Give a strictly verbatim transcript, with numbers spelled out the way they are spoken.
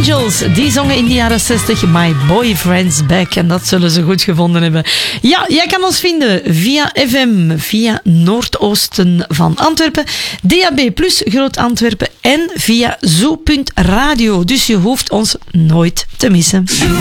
Angels, die zongen in de jaren zestig My Boyfriend's Back. En dat zullen ze goed gevonden hebben. Ja, jij kan ons vinden via F M, via Noordoosten van Antwerpen, D A B plus Groot Antwerpen en via zoo punt radio. Dus je hoeft ons nooit te missen.